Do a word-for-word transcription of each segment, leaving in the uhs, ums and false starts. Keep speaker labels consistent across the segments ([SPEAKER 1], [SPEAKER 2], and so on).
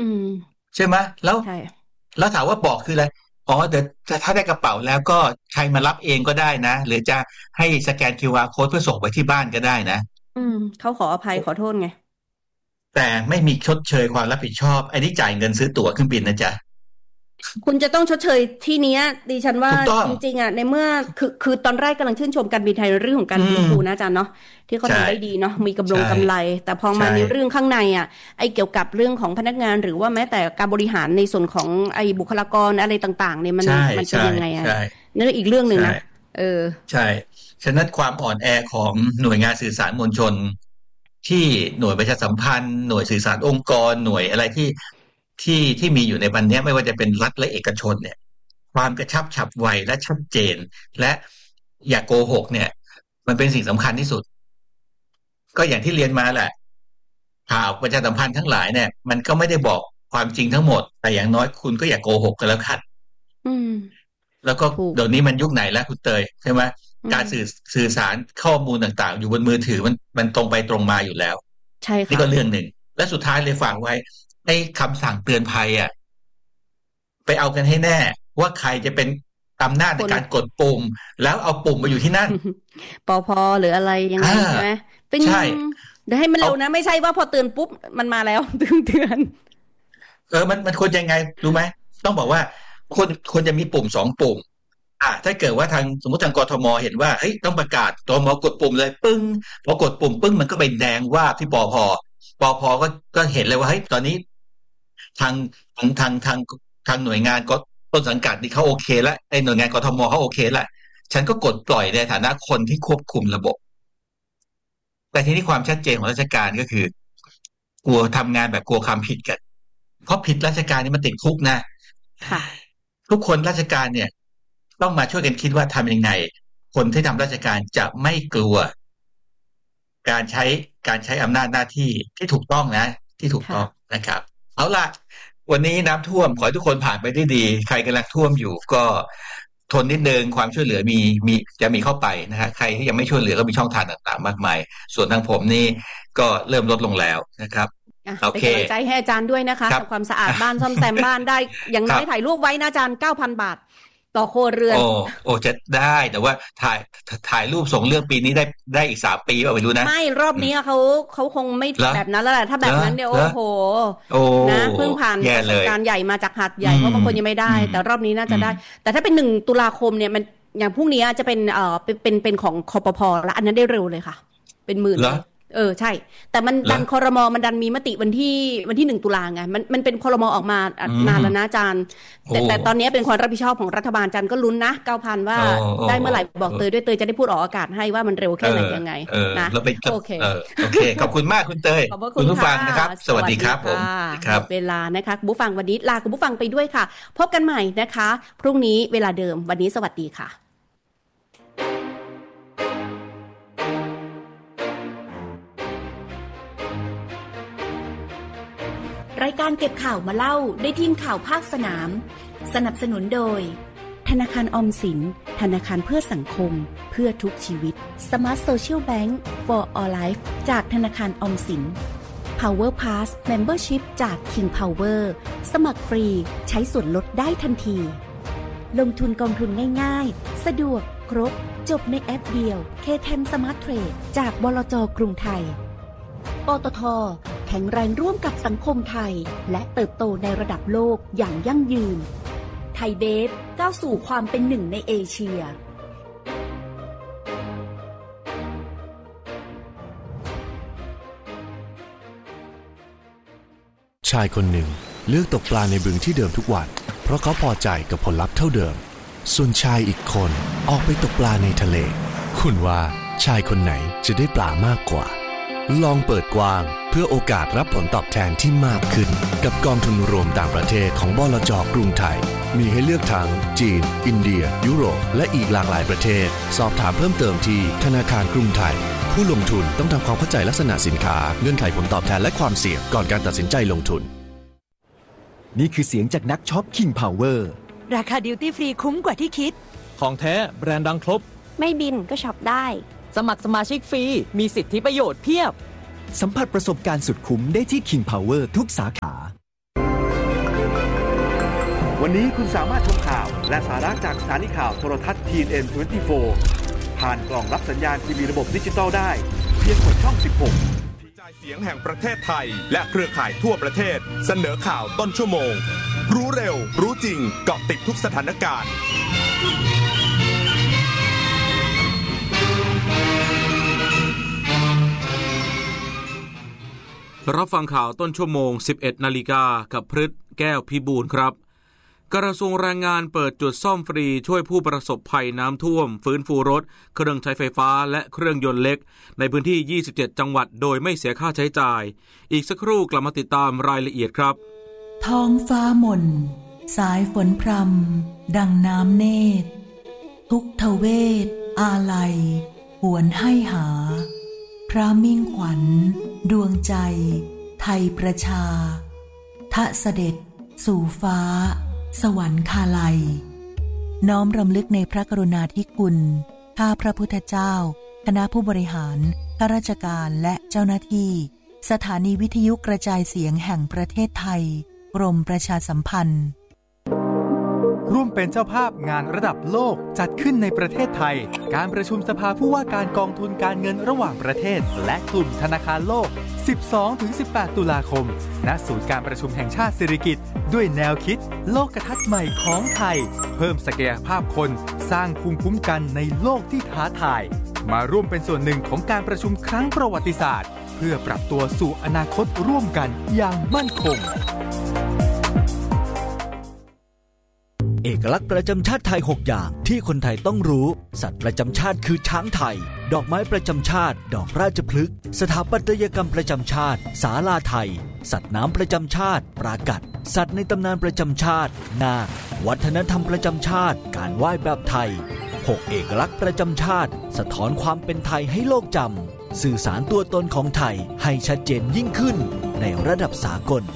[SPEAKER 1] อืม
[SPEAKER 2] ใช่ไหมแล้ว
[SPEAKER 1] ใช่
[SPEAKER 2] แล้วถามว่าบอกคืออะไรอ๋อเดี๋ยวถ้าได้กระเป๋าแล้วก็ใครมารับเองก็ได้นะหรือจะให้สแกน คิว อาร์ code เพื่อส่งไปที่บ้านก็ได้นะ
[SPEAKER 1] อืมเขาขออภัยขอโทษไง
[SPEAKER 2] แต่ไม่มีชดเชยความรับผิดชอบไอ้นี่จ่ายเงินซื้อตั๋วเครื่องบินนะจ๊ะ
[SPEAKER 1] คุณจะต้องชดเชยที่เนี้ยดิฉันว่า
[SPEAKER 2] ถูกต้อง
[SPEAKER 1] จริงๆอ่ะในเมื่อคือคือตอนแรกกำลังชื่นชมการบินไทยในเรื่องของการ
[SPEAKER 2] อืม
[SPEAKER 1] ฟื้นฟูนะอาจารย์เนาะที่เขา
[SPEAKER 2] ใช่
[SPEAKER 1] ทำได้ดีเนาะมีกำล
[SPEAKER 2] ใช่
[SPEAKER 1] งกำไรแต่พอ
[SPEAKER 2] ใช่
[SPEAKER 1] มาในเรื่องข้างในอ่ะไอ้เกี่ยวกับเรื่องของพนักงานหรือว่าแม้แต่การบริหารในส่วนของไอ้บุคลากรอะไรต่างๆเนี่ยมัน
[SPEAKER 2] ใช่
[SPEAKER 1] มันเป็น
[SPEAKER 2] ใช่
[SPEAKER 1] ยังไงอ่ะ
[SPEAKER 2] ใช่
[SPEAKER 1] นั่นอีกเรื่องหนึ่ง
[SPEAKER 2] ใช่
[SPEAKER 1] นะเออ
[SPEAKER 2] ใช่ฉะนั้นความอ่อนแอของหน่วยงานสื่อสารมวลชนที่หน่วยประชาสัมพันธ์หน่วยสื่อสารองค์กรหน่วยอะไรที่ที่ที่มีอยู่ในวันนี้ไม่ว่าจะเป็นรัฐและเอกชนเนี่ยความกระชับฉับไวและชัดเจนและอย่าโกหกเนี่ยมันเป็นสิ่งสำคัญที่สุดก็อย่างที่เรียนมาแหละข่าวประชาสัมพันธ์ทั้งหลายเนี่ยมันก็ไม่ได้บอกความจริงทั้งหมดแต่อย่างน้อยคุณก็อย่าโกหกกันแล้วกัน
[SPEAKER 1] อืม
[SPEAKER 2] แล้วก็
[SPEAKER 1] ถูก
[SPEAKER 2] เดี๋ยวนี้มันยุคไหนแล้วคุณเตยใช่ไหม
[SPEAKER 1] อืม
[SPEAKER 2] การสื่อสื่อสารข้อมูลต่างๆอยู่บนมือถือมันมันตรงไปตรงมาอยู่แล้ว
[SPEAKER 1] ใช่
[SPEAKER 2] นี่
[SPEAKER 1] ค่ะ
[SPEAKER 2] ก็เรื่องหนึ่งและสุดท้ายเลยฝากไว้ไอ้คำสั่งเตือนภัยอ่ะไปเอากันให้แน่ว่าใครจะเป็นอำนาจ
[SPEAKER 1] คน
[SPEAKER 2] ในการกดปุ่มแล้วเอาปุ่มมาอยู่ที่นั่น
[SPEAKER 1] ปอพอหรืออะไรยังไง
[SPEAKER 2] อ่า
[SPEAKER 1] ใช่ไหมตึง
[SPEAKER 2] ใช่
[SPEAKER 1] เดี๋ยวให้มัน
[SPEAKER 2] เอา
[SPEAKER 1] เร็วนะไม่ใช่ว่าพอเตือนปุ๊บมันมาแล้วตึงเตือน
[SPEAKER 2] เออมันมันควรยังไงรู้ไหมต้องบอกว่าควรควรจะมีปุ่มสองปุ่มอ่ะถ้าเกิดว่าทางสมมติทางกทมเห็นว่าเฮ้ยต้องประกาศกทมกดปุ่มเลยปึ้งพอกดปุ่มปึ้งมันก็ไปแดงว่าที่ปอพปอพก็ก็เห็นเลยว่าเฮ้ยตอนนี้ทางทางทางทางทางหน่วยงานก็ต้นสังกัดนี่เขาโอเคแล้วไอ้หน่วยงานกทมเขาโอเคแล้วฉันก็กดปล่อยในฐานะคนที่ควบคุมระบบแต่ทีนี้ความชัดเจนของราชการก็คือกลัวทำงานแบบกลัวความผิดกันเพราะผิดราชการนี่มันติดคุกนะ
[SPEAKER 1] ค่ะ
[SPEAKER 2] ทุกคนราชการเนี่ยต้องมาช่วยกันคิดว่าทำยังไงคนที่ทำราชการจะไม่กลัวการใช้การใช้อำนาจหน้าที่ที่ถูกต้องนะที่ถูก
[SPEAKER 1] ค่ะ
[SPEAKER 2] ต้องนะครับเอาล่ะวันนี้น้ำท่วมขอให้ทุกคนผ่านไปได้ดีใครกำลังท่วมอยู่ก็ทนนิดนึงความช่วยเหลือมีมีจะมีเข้าไปนะฮะใครที่ยังไม่ช่วยเหลือก็มีช่องทางต่างๆมากมายส่วนทางผมนี่ก็เริ่มลดลงแล้วนะครับ
[SPEAKER 1] อ่ะ
[SPEAKER 2] โอเค
[SPEAKER 1] เป็นกำลังใจให้อาจารย์ด้วยนะคะ
[SPEAKER 2] ครับ
[SPEAKER 1] ทำความสะอาดบ้านซ่อมแซมบ้านได้อย่าง
[SPEAKER 2] ครับ
[SPEAKER 1] น้อยถ่ายรูปไว้นะอาจารย์เก้าพันบาทต่อครัวเรือน
[SPEAKER 2] โอ้โอ้จะได้แต่ว่าถ่ายถ่ายรูปส่งเรื่องปีนี้ได้ได้อีกสามปีเปล่าไม่รู้นะ
[SPEAKER 1] ไม่รอบ
[SPEAKER 2] อืม
[SPEAKER 1] นี้เขาเขาคงไม่
[SPEAKER 2] เหรอ
[SPEAKER 1] แบบนั้นแล้วแหละถ้าแบ
[SPEAKER 2] เหรอ
[SPEAKER 1] บนั้นเดี๋ยว
[SPEAKER 2] เหรอ
[SPEAKER 1] โอ้โห
[SPEAKER 2] โอ้
[SPEAKER 1] นะเพิ่งผ่าน
[SPEAKER 2] แย่
[SPEAKER 1] ประส
[SPEAKER 2] เลย
[SPEAKER 1] บการณ์ใหญ่มาจากหาดให
[SPEAKER 2] อื
[SPEAKER 1] ญ่เพราะ
[SPEAKER 2] ม
[SPEAKER 1] บางคนยังไม่
[SPEAKER 2] อื
[SPEAKER 1] ได้
[SPEAKER 2] ม
[SPEAKER 1] แต่รอบนี้น่า
[SPEAKER 2] อืม
[SPEAKER 1] จะได้แต่ถ้าเป็นหนึ่งตุลาคมเนี่ยมันอย่างพรุ่งนี้จะเป็นเอ่อเป็นเป็นเป็นของคปภแล้วอันนั้นได้เร็วเลยค่ะเป็นหมื่น
[SPEAKER 2] เหรอ
[SPEAKER 1] เลยเออใช่แต่มัน
[SPEAKER 2] เหรอ
[SPEAKER 1] ดันครมมันดันมีมติวันที่วันที่หนึ่งตุลาไงมันมันเป็นครมออกมาอ่ะ
[SPEAKER 2] อื
[SPEAKER 1] นานแล้ว
[SPEAKER 2] ม
[SPEAKER 1] นะอาจารย์
[SPEAKER 2] โอ้
[SPEAKER 1] แต่แต่ตอนนี้เป็นความรับผิดชอบของรัฐบาลอาจารย์ก็ลุ้นนะเก้าพันว่า
[SPEAKER 2] โอ้โอ้
[SPEAKER 1] ได้เมื่อไหร่บอ
[SPEAKER 2] โอ้
[SPEAKER 1] กเตยด้วยเตยจะได้พูดออกอากาศให้ว่ามันเร็ว
[SPEAKER 2] เอ
[SPEAKER 1] แค่ไหน
[SPEAKER 2] อ
[SPEAKER 1] ยังไง
[SPEAKER 2] เออ
[SPEAKER 1] นะ
[SPEAKER 2] แล้วไป
[SPEAKER 1] โอเค
[SPEAKER 2] เออโอเคขอบคุณมากคุณเตย
[SPEAKER 1] ขอบพระคุ
[SPEAKER 2] คุณผู้
[SPEAKER 1] ณค่ะ
[SPEAKER 2] ฟังนะครับสวัส
[SPEAKER 1] สวัสดี
[SPEAKER 2] ดีครับผม
[SPEAKER 1] ค่ะ
[SPEAKER 2] สวัสดีค
[SPEAKER 1] หม
[SPEAKER 2] รับ
[SPEAKER 1] ดเวลานะคะคุณผู้ฟังวันนี้ลาคุณผู้ฟังไปด้วยค่ะ พบกันใหม่นะคะ พรุ่งนี้เวลาเดิมวันนี้สวัสดีค่ะ
[SPEAKER 3] รายการเก็บข่าวมาเล่าได้ทีมข่าวภาคสนามสนับสนุนโดยธนาคารออมสินธนาคารเพื่อสังคมเพื่อทุกชีวิต Smart Social Bank for All Life จากธนาคารออมสิน Power Pass Membership จาก King Power สมัครฟรีใช้ส่วนลดได้ทันทีลงทุนกองทุนง่ายๆสะดวกครบจบในแอปเดียว เค เท็น Smart Trade จากบลจ.กรุงไทยปตท.แข็งแรงร่วมกับสังคมไทยและเติบโตในระดับโลกอย่างยั่งยืนไทยเบฟก้าวสู่ความเป็นหนึ่งในเอเชีย
[SPEAKER 4] ชายคนหนึ่งเลือกตกปลาในบึงที่เดิมทุกวันเพราะเขาพอใจกับผลลัพธ์เท่าเดิมส่วนชายอีกคนออกไปตกปลาในทะเลคุณว่าชายคนไหนจะได้ปลามากกว่าลองเปิดกว้างเพื่อโอกาสรับผลตอบแทนที่มากขึ้นกับกองทุนรวมต่างประเทศของบลจ.กรุงไทยมีให้เลือกทั้งจีนอินเดียยุโรปและอีกหลากหลายประเทศสอบถามเพิ่มเติมที่ธนาคารกรุงไทยผู้ลงทุนต้องทำความเข้าใจลักษณะสินค้าเงื่อนไขผลตอบแทนและความเสี่ยงก่อนการตัดสินใจลงทุน
[SPEAKER 5] นี่คือเสียงจากนักช็อป King Power
[SPEAKER 6] ราคาดิวตี้ฟรีคุ้มกว่าที่คิด
[SPEAKER 7] ของแท้แบรนด์ดังครบ
[SPEAKER 6] ไม่บินก็ช็อปได้
[SPEAKER 8] สมัครสมาชิกฟรีมีสิทธิประโยชน์เพียบ
[SPEAKER 5] สัมผัสประสบการณ์สุดคุ้มได้ที่ King Power ทุกสาขา
[SPEAKER 9] วันนี้คุณสามารถชมข่าวและสาระจากสถานีข่าวโทรทัศน์ ที เอ็น เอ็น ยี่สิบสี่ ผ่านกล่องรับสัญญาณทีวีระบบดิจิตอลได้เพียงกดช่องสิบหก
[SPEAKER 10] กระจายเสียงแห่งประเทศไทยและเครือข่ายทั่วประเทศเสนอข่าวต้นชั่วโมงรู้เร็วรู้จริงเกาะติดทุกสถานการณ์
[SPEAKER 11] รับฟังข่าวต้นชั่วโมง สิบเอ็ดนาฬิกากับพฤทธิ์แก้วพิบูลครับกระทรวงแรงงานเปิดจุดซ่อมฟรีช่วยผู้ประสบภัยน้ำท่วมฟื้นฟูรถเครื่องใช้ไฟฟ้าและเครื่องยนต์เล็กในพื้นที่ยี่สิบเจ็ดจังหวัดโดยไม่เสียค่าใช้จ่ายอีกสักครู่กลับมาติดตามรายละเอียดครับ
[SPEAKER 12] ท้องฟ้าหม่นสายฝนพรำดังน้ำเนตรทุกทเวทอาลัยหวนให้หาพระมิ่งขวัญดวงใจไทยประชาทะเสด็จสู่ฟ้าสวรรคาลัยน้อมรำลึกในพระกรุณาธิคุณข้าพระพุทธเจ้าคณะผู้บริหารข้าราชการและเจ้าหน้าที่สถานีวิทยุกระจายเสียงแห่งประเทศไทยกรมประชาสัมพันธ์
[SPEAKER 5] ร่วมเป็นเจ้าภาพงานระดับโลกจัดขึ้นในประเทศไทยการประชุมสภาผู้ว่าการกองทุนการเงินระหว่างประเทศและกลุ่มธนาคารโลก สิบสองถึงสิบแปด ตุลาคมณศูนย์การประชุมแห่งชาติสิริกิติ์ด้วยแนวคิดโลกทัศน์ใหม่ของไทยเพิ่มศักยภาพคนสร้างภูมิคุ้มกันในโลกที่ท้าทายมาร่วมเป็นส่วนหนึ่งของการประชุมครั้งประวัติศาสตร์เพื่อปรับตัวสู่อนาคตร่วมกันอย่างมั่นคง
[SPEAKER 13] เอกลักษณ์ประจำชาติไทยหกอย่างที่คนไทยต้องรู้สัตว์ประจำชาติคือช้างไทยดอกไม้ประจำชาติดอกราชพฤกษ์สถาปัตยกรรมประจำชาติศาลาไทยสัตว์น้ำประจำชาติปรากัดสัตว์ในตำนานประจำชาตินาควัฒนธรรมประจำชาติการไหว้แบบไทยหกเอกลักษณ์ประจำชาติสะท้อนความเป็นไทยให้โลกจำสื่อสารตัวตนของไทยให้ชัดเจนยิ่งขึ้นในระดับสากล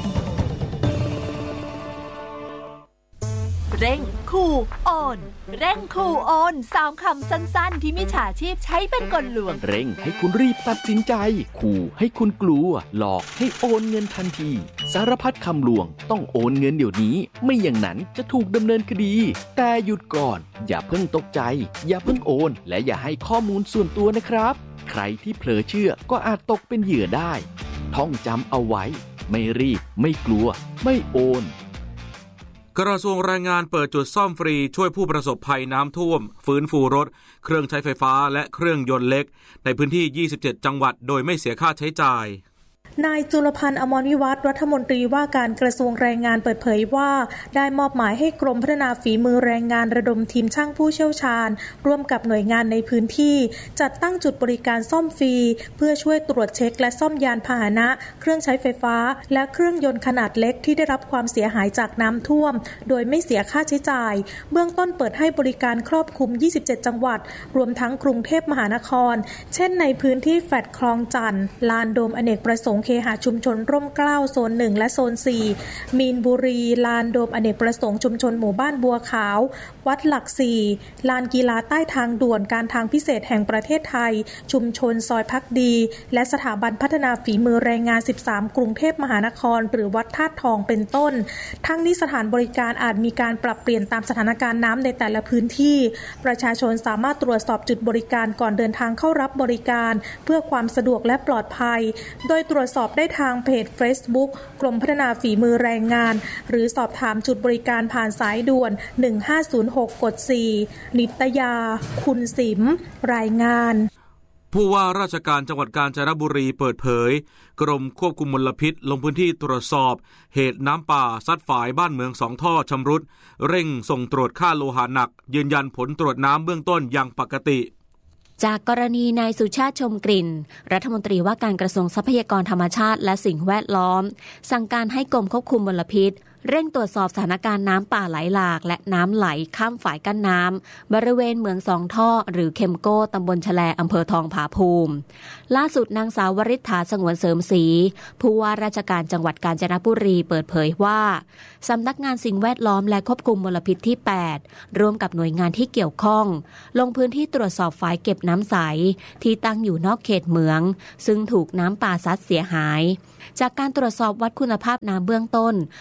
[SPEAKER 6] เร่งขู่โอนเร่งขู่โอนสามคำสั้นๆที่มิจฉาชีพใช้เป็นกลลวง
[SPEAKER 14] เร่งให้คุณรีบตัดสินใจขู่ให้คุณกลัวหลอกให้โอนเงินทันทีสารพัดคำลวงต้องโอนเงินเดี๋ยวนี้ไม่อย่างนั้นจะถูกดำเนินคดีแต่หยุดก่อนอย่าเพิ่งตกใจอย่าเพิ่งโอนและอย่าให้ข้อมูลส่วนตัวนะครับใครที่เผลอเชื่อก็อาจตกเป็นเหยื่อได้ท่องจำเอาไว้ไม่รีบไม่กลัวไม่โอน
[SPEAKER 11] กระทรวงแรงงานเปิดจุดซ่อมฟรีช่วยผู้ประสบภัยน้ำท่วมฟื้นฟูรถเครื่องใช้ไฟฟ้าและเครื่องยนต์เล็กในพื้นที่ยี่สิบเจ็ดจังหวัดโดยไม่เสียค่าใช้จ่าย
[SPEAKER 15] นายจุลพันธ์อมรวิวัฒน์รัฐมนตรีว่าการกระทรวงแรงงานเปิดเผยว่าได้มอบหมายให้กรมพัฒนาฝีมือแรงงานระดมทีมช่างผู้เชี่ยวชาญร่วมกับหน่วยงานในพื้นที่จัดตั้งจุดบริการซ่อมฟรีเพื่อช่วยตรวจเช็คและซ่อมยานพาหนะเครื่องใช้ไฟฟ้าและเครื่องยนต์ขนาดเล็กที่ได้รับความเสียหายจากน้ำท่วมโดยไม่เสียค่าใช้จ่ายเบื้องต้นเปิดให้บริการครอบคลุมยี่สิบเจ็ดจังหวัดรวมทั้งกรุงเทพมหานครเช่นในพื้นที่แฟลตคลองจันทร์ลานโดมอเนกประสงค์เคหะชุมชนร่มเกล้าโซนหนึ่งและโซนสี่มีนบุรีลานโดมอเนกประสงค์ชุมชนหมู่บ้านบัวขาววัดหลักสี่ลานกีฬาใต้ทางด่วนการทางพิเศษแห่งประเทศไทยชุมชนซอยพักดีและสถาบันพัฒนาฝีมือแรงงานสิบสามกรุงเทพมหานครหรือวัดธาตุทองเป็นต้นทั้งนี้สถานบริการอาจมีการปรับเปลี่ยนตามสถานการณ์น้ำในแต่ละพื้นที่ประชาชนสามารถตรวจสอบจุดบริการก่อนเดินทางเข้ารับบริการเพื่อความสะดวกและปลอดภัยโดยตรวจสอบได้ทางเพจ Facebook กรมพัฒนาฝีมือแรงงานหรือสอบถามจุดบริการผ่านสายด่วนหนึ่งห้าศูนย์หกกดสี่นิตยาคุณสิมรายงาน
[SPEAKER 11] ผู้ว่าราชการจังหวัดกาญจนบุรีเปิดเผยกรมควบคุมมลพิษลงพื้นที่ตรวจสอบเหตุน้ำป่าซัดฝายบ้านเมืองสองท่อชำรุดเร่งส่งตรวจค่าโลหะหนักยืนยันผลตรวจน้ำเบื้องต้นอย่างปกติ
[SPEAKER 16] จากกรณีนายสุชาติชมกลิ่นรัฐมนตรีว่าการกระทรวงทรัพยากรธรรมชาติและสิ่งแวดล้อมสั่งการให้กรมควบคุมมลพิษเร่งตรวจสอบสถานการณ์น้ำป่าไหลหลากและน้ำไหลข้ามฝายกั้นน้ำบริเวณเมืองสองท่อหรือเคมโก้ตำบลแฉลอำเภอทองผาภูมิล่าสุดนางสาววริษฐาสงวนเสริมศรีผู้ว่าราชการจังหวัดกาญจนบุรีเปิดเผยว่าสำนักงานสิ่งแวดล้อมและควบคุมมลพิษที่แปดร่วมกับหน่วยงานที่เกี่ยวข้องลงพื้นที่ตรวจสอบฝายเก็บน้ำใสที่ตั้งอยู่นอกเขตเมืองซึ่งถูกน้ำป่าซัดเสียหายจากการตรวจสอบวัดคุณภาพน้ำเบื้องต้นบริเวณ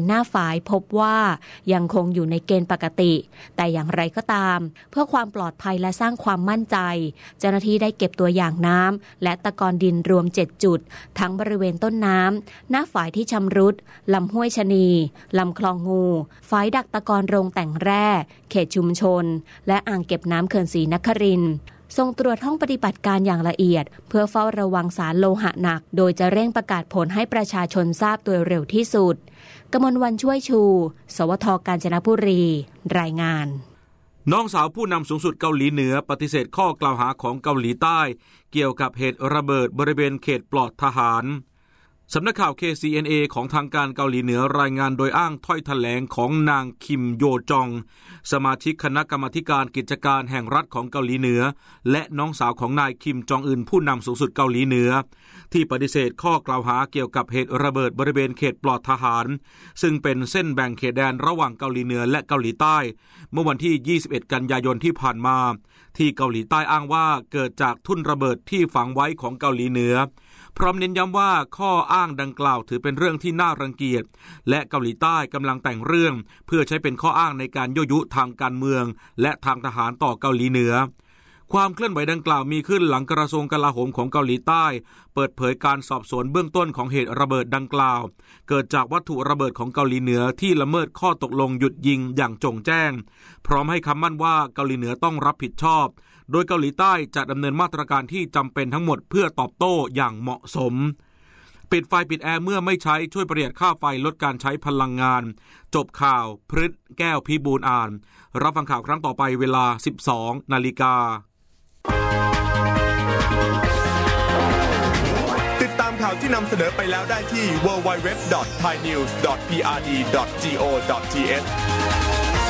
[SPEAKER 16] นหน้าฝายพบว่ายังคงอยู่ในเกณฑ์ปกติแต่อย่างไรก็ตามเพื่อความปลอดภัยและสร้างความมั่นใจเจ้าหน้าที่ได้เก็บตัวอย่างน้ำและตะกอนดินรวมเจ็ดจุดทั้งบริเวณต้นน้ำหน้าฝายที่ชำรุดลำห้วยชะนีลำคลองงูฝายดักตะกอนโรงแต่งแร่เขตชุมชนและอ่างเก็บน้ำเขื่อนศรีนครินทร์ส่งตรวจห้องปฏิบัติการอย่างละเอียดเพื่อเฝ้าระวังสารโลหะหนักโดยจะเร่งประกาศผลให้ประชาชนทราบโดยเร็วที่สุดกมลวันช่วยชูสวท.กาญจนบุรีรายงาน
[SPEAKER 11] น้องสาวผู้นำสูงสุดเกาหลีเหนือปฏิเสธข้อกล่าวหาของเกาหลีใต้เกี่ยวกับเหตุระเบิดบริเวณเขตปลอดทหารสำนักข่าว เค ซี เอ็น เอ ของทางการเกาหลีเหนือรายงานโดยอ้างถ้อยแถลงของนางคิมโยจองสมาชิกคณะกรรมาธิการกิจการแห่งรัฐของเกาหลีเหนือและน้องสาวของนายคิมจองอึนผู้นำสูงสุดเกาหลีเหนือที่ปฏิเสธข้อกล่าวหาเกี่ยวกับเหตุระเบิดบริเวณเขตปลอดทหารซึ่งเป็นเส้นแบ่งเขตแดนระหว่างเกาหลีเหนือและเกาหลีใต้เมื่อวันที่ยี่สิบเอ็ดกันยายนที่ผ่านมาที่เกาหลีใต้อ้างว่าเกิดจากทุ่นระเบิดที่ฝังไว้ของเกาหลีเหนือพร้อมเน้นย้ำว่าข้ออ้างดังกล่าวถือเป็นเรื่องที่น่ารังเกียจและเกาหลีใต้กำลังแต่งเรื่องเพื่อใช้เป็นข้ออ้างในการยั่วยุทางการเมืองและทางทหารต่อเกาหลีเหนือความเคลื่อนไหวดังกล่าวมีขึ้นหลังกระทรวงกลาโหมของเกาหลีใต้เปิดเผยการสอบสวนเบื้องต้นของเหตุระเบิดดังกล่าวเกิดจากวัตถุระเบิดของเกาหลีเหนือที่ละเมิดข้อตกลงหยุดยิงอย่างจงแจ้งพร้อมให้คำมั่นว่าเกาหลีเหนือต้องรับผิดชอบโดยเกาหลีใต้จะดำเนินมาตรการที่จำเป็นทั้งหมดเพื่อตอบโต้อย่างเหมาะสมปิดไฟปิดแอร์เมื่อไม่ใช้ช่วยประหยัดค่าไฟลดการใช้พลังงานจบข่าวพฤษแก้วพิบูลอ่านรับฟังข่าวครั้งต่อไปเวลา สิบสองนาฬิกา
[SPEAKER 10] ติดตามข่าวที่นำเสนอไปแล้วได้ที่ ดับเบิลยู ดับเบิลยู ดับเบิลยู ดอท ไทยนิวส์ ดอท พี อาร์ ดี ดอท จี โอ ดอท ที เอช